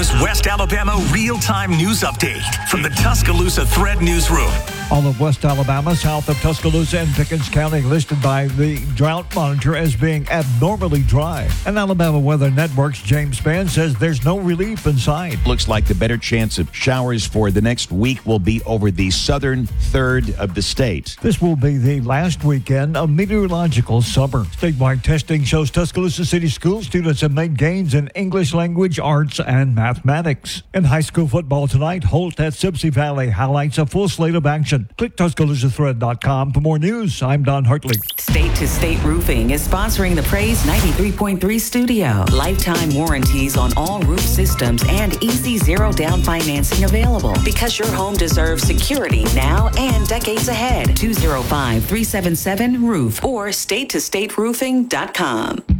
Alabama's West Alabama real-time news update from the Tuscaloosa Thread Newsroom. All of West Alabama, south of Tuscaloosa and Pickens County, listed by the Drought Monitor as being abnormally dry. And Alabama Weather Network's James Spann says there's no relief in sight. Looks like the better chance of showers for the next week will be over the southern third of the state. This will be the last weekend of meteorological summer. Statewide testing shows Tuscaloosa City School students have made gains in English language, arts, and mathematics. In high school football tonight, Holt at Sipsey Valley highlights a full slate of action. Click TuscaloosaThread.com for more news. I'm Don Hartley. State to State Roofing is sponsoring the Praise 93.3 studio. Lifetime warranties on all roof systems and easy zero down financing available because your home deserves security now and decades ahead. 205-377-ROOF or StatetoStateRoofing.com.